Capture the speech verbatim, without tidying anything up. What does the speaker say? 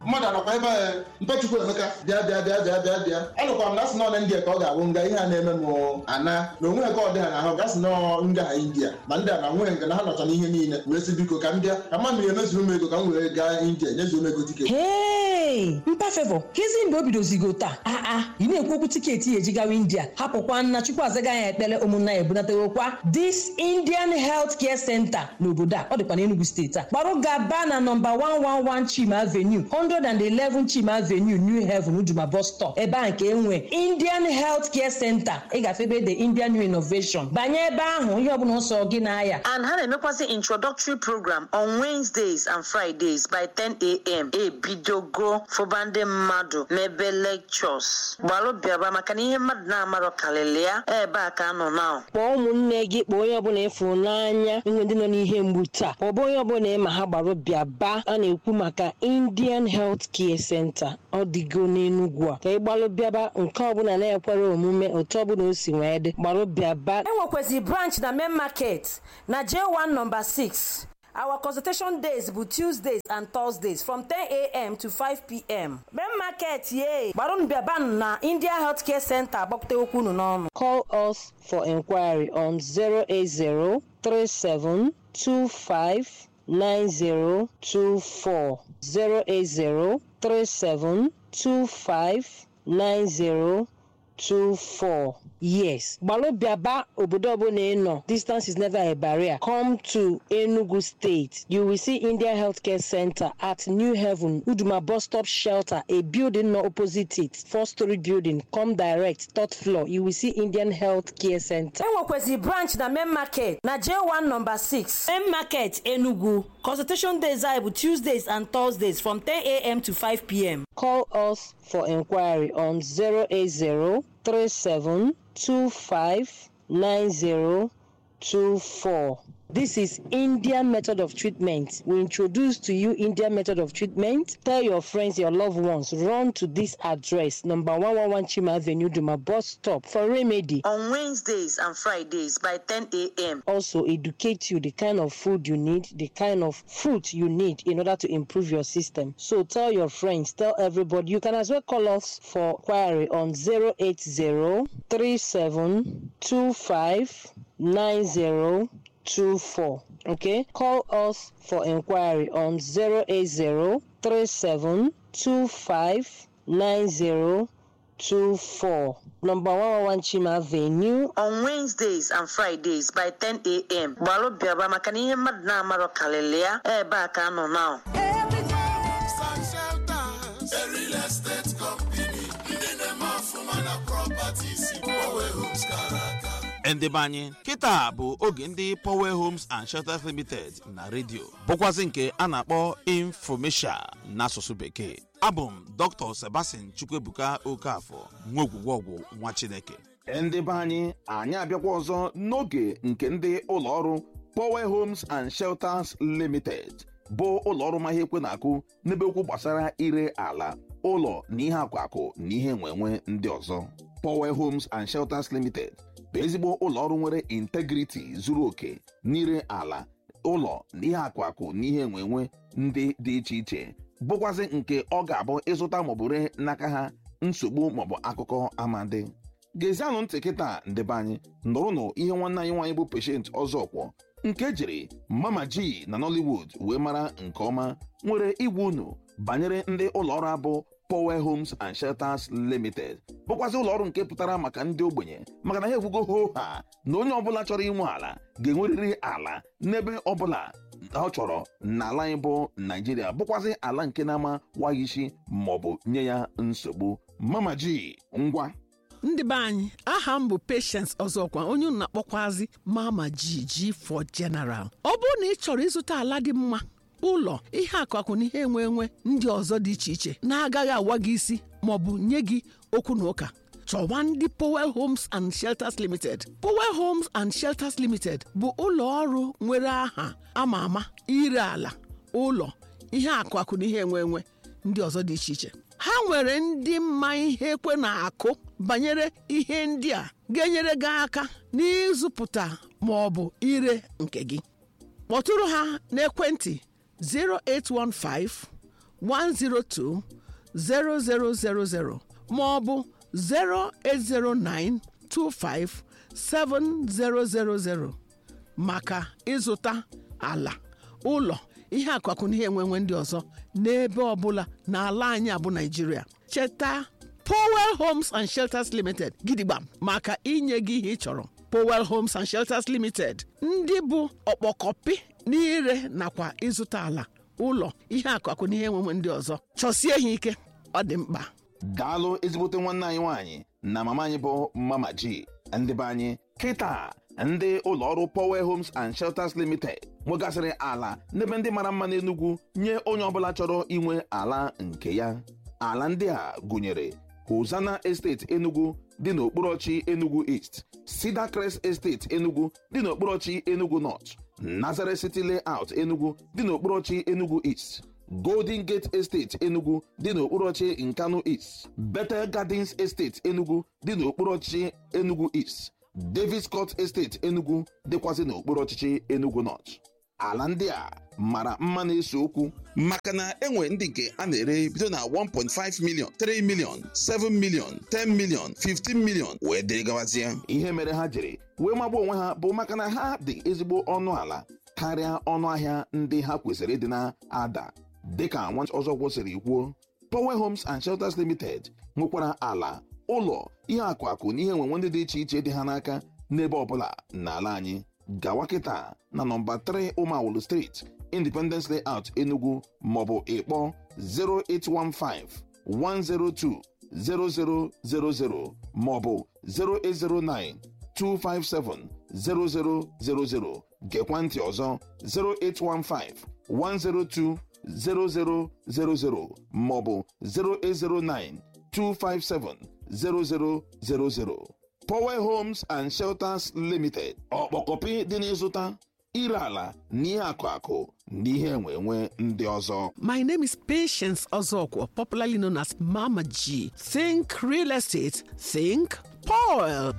mmadụ anọkwa ebe mpechukwu Emeka bịa bịa bịa bịa bịa bịa ọnụkwa m na asị nọ na India ka ọ ga-abụ nga ihe a na-eme m ana na onwe ka ọ dị ha n'ahụ gasị nọ nga ha India ma ndị a na nwee nke na ha nọcha n'ihe niile wee sị biko ka m bịa ka mma mmiri emezuru m ego ka m were gaa India nyezuo m ego tiketi. Hey, mpa Favour kezi mgbe o bidozigo taa aa ị na-ekwu okwu tiketi ya ejigawa India hapụkwa nna Chukwu azaga ya ekpere ụmụnna ya ebunategokwa This Indian Health Care Center n'obodo a ọ dịkwa n'Enugu steeti a gbarụ gaba na nọmba one one one Chima Avenue one eleven Chima Avenue New Haven Uduma bus stop ebe a nke enwe Indian Health Care Center ị gafebe the Indian New Innovation banye ebe ahụ ihe ọbụla ọsọ gị n'aya. And ha na-emekwasị introductory program on Wednesdays and Fridays by ten a.m. ebidogo fụba ndị mmadụ n'ebe lectures gbalụ bịaba maka na ihe mmadụ na-amarọ kalịlị ya ebe a ka nọ na kpọọ ụmụnne gị kpọọ onye ọbụla efu n'anya inwe ndị nọ n'ihe mgbu taa ọ bụ onye ọbụla ịma ha gbarụ bịaba a na-ekwu maka Indian Health Care Center ọ dịgo n'Enugu a ka ị gbalụ bịaba nke ọbụla na-ekwere omume otu ọbụla o si wee dị gbarụ bịaba. Enwekwezi branch na Main Market na J one number six. Our consultation days bụ Tuesdays and Thursdays from ten a.m. to five p.m. Main Market ye gbarụ bịaba na India Health Care Center gbapụta okwu unu n'ọnụ. Call us for inquiry on zero eight zero three seven two five nine zero two four zero eight zero three seven two five nine zero two four. Yes, Gbalo Biaba obodo ọbụla ị nọ. Distance is never a barrier. Come to Enugu State. You will see Indian Healthcare Center at New Haven, Uduma bus stop shelter, a building no opposite it, four-story building. Come direct, third floor. You will see Indian Healthcare Center. Enwekwezi branch na Main Market na J one number six. Main Market Enugu. Consultation days are Tuesdays and Thursdays from ten a.m. to five p.m. Call us for inquiry on zero eight zero three seven two five nine zero two four. This is Indian method of treatment. We introduce to you Indian method of treatment. Tell your friends, your loved ones, run to this address, number one one one Chima Avenue, Duma bus stop for remedy. On Wednesdays and Fridays by ten a.m. Also educate you the kind of food you need, the kind of fruit you need in order to improve your system. So tell your friends, tell everybody. You can as well call us for query on zero eight zero three seven two five nine zero two four. Okay, call us for inquiry on zero eight zero three seven two five nine zero two four. Number one one one Chima Avenue. On Wednesdays and Fridays by ten a.m. Gbalo Biaba maka na ihe mmadụ na-amarọ kalịlị ya ebe a ka nọ now. Ndebanye kita bụ oge ndị Power Homes and Shelters Limited na redio bụkwazị nke a na-akpọ Infomesia n'asụsụ bekee. Abụ m Doctor Sebastian Chukwuebuka Okafọ nwogwugwọgwụ nwa Chineke. Ndebanye anyị abịakwa ọzọ n'oge nke ndị ụlọọrụ Power Homes and Shelters Limited bụ ụlọọrụ ma ihe ekwe na-akụ n'ebe okwu gbasara ire ala ụlọ na ihe akwakụ na ihe nwenwe ndị ọzọ. Power Homes and Shelters Limited bụ ezigbo ụlọọrụ nwere integrity zuru oke n'ire ala ụlọ na ihe akwakụ na ihe nwenwe ndị dị iche iche bụkwazị nke ọ ga-abụ ịzụta maọbụ ree n'aka ha nsogbu maọbụ akụkọ amadi. Gezianụ ntị kịta ndebanye nụrụnụ ihe nwanne anyị nwaanyị bụ Patient Ọzọkwọ nke jiri Mama G na Nollywood wee mara nke ọma nwere igwe unu banyere ndị ụlọọrụ abụ Power Homes and Shelters Limited bụkwazị ụlọọrụ nke pụtara maka ndị ogbenye maka na ha ekwugo ho ha na onye ọbụla chọrọ inwe ala ga-enwerịrị ala n'ebe ọbụla ọ chọrọ n'ala anyị bụ Nigeria bụkwazị ala nke na-ama waghị isi maọbụ nye ya nsogbu. Mama G ngwa. Ndị be anyị aha m bụ Patience Ọzọkwa onye unu na-akpọkwazi Mama G G for General. Ọ bụrụ na ị chọrọ ịzụta ala dị mma ụlọ ihe akụakụ na ihe enwe enwe ndị ọzọ dị iche iche na-agaghị awa gị isi maọbụ nye gị okwu na ụka, chọwa ndị Power Homes and Shelters Limited. Power Homes and Shelters Limited bụ ụlọ ọrụ nwere aha ama ama ire ala ụlọ ihe akụakụ na ihe enwe enwe ndị ọzọ dị iche iche. Ha nwere ndị mma ihe ekwe na-akụ banyere ihe ndị a ga-enyere gị aka n'ịzụpụta maọbụ ire nke gị. Kpọtụrụ ha n'ekwentị zero eight one five one zero two zero zero zero zero ma ọ bụ zero eight zero nine two five seven zero zero zero maka ịzụta ala, ụlọ, ihe akụakụ na ihe enwenwe ndị ọzọ n'ebe ọbụla n'ala anyị abụ Naịjirịa. Cheta Powell Homes and Shelters Limited gidigba maka inye gị ihe ị chọrọ. Powell Homes and Shelters Limited, ndị bụ ọkpọkọpị n'ire nakwa ịzụta ala, ụlọ, ihe akụakụ na ihe enwenwe ndị ọzọ. Chọsie ha ike, ọ dị mkpa. Daalụ ezigbote nwanne anyị nwaanyị na mama anyị bụ Mama G. Ndị be anyị kịta ndị ụlọọrụ Powell Homes and Shelters Limited nwegasịrị ala n'ebe ndị mara mma n'Enugu nye onye ọbụla chọrọ inwe ala nke ya. Ala ndị a gụnyere Hosanna Estate Enugu dị n'okporochi Enugu East, Cedar Crest Estate Enugu dị n'okporochi Enugu North, Nazareth City Layout Enugu dị n'okporochi Enugu East, Golden Gate Estate Enugu dị n'okporochi Nkanu East, Bethel Gardens Estate Enugu dị n'okporochi Enugu East, Davis Court Estate Enugu dịkwazị n'okporochi Enugu North. Ala ndị a mara mma na-eso okwu maka na enwe ndị nke a na-ere bido na one point five million, three million, seven million, ten million, fifteen million wee dịrị gawazie. Ihe mere ha jiri wee magba onwe ha bụ maka na ha dị ezigbo ọnụ ala karịa ọnụ ahịa ndị ha kwesịrị ịdị na-ada. Dịka nwa ọzọ kwụsịrị kwuo, Powell Homes and Shelters Limited nwekwara ala, ụlọ, ihe akụakụ na ihe enwenwe ndị dị iche iche dị ha n'aka n'ebe ọbụla n'ala anyị. Gawa kịta na nọmba three Umawulu Street, Independence Layout Enugu maọbụ ịkpọ zero eight one five one zero two zero zero zero zero maọbụ zero eight zero nine two five seven zero zero zero zero. Gekwa ntị ọzọ zero eight one five one zero two zero zero zero zero maọbụ zero eight zero nine two five seven zero zero zero zero. Powell Homes and Shelters Limited, ọkpọkọpị dị n'ịzụta, ire ala na ihe akụakụ na ihe enwenwe ndị ọzọ. My name is Patience Ozokwo, popularly known as Mama G. Think real estate, think Powell.